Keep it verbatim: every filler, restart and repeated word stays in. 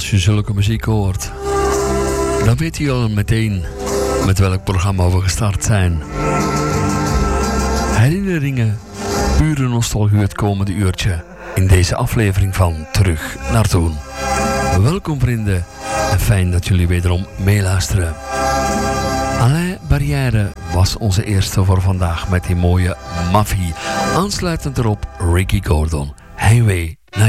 Als je zulke muziek hoort, dan weet je al meteen met welk programma we gestart zijn. Herinneringen, pure nostalgie het komende uurtje in deze aflevering van Terug naar Toen. Welkom vrienden en fijn dat jullie wederom meeluisteren. Alain Barrière was onze eerste voor vandaag met die mooie Maffie. Aansluitend erop Ricky Gordon, Highway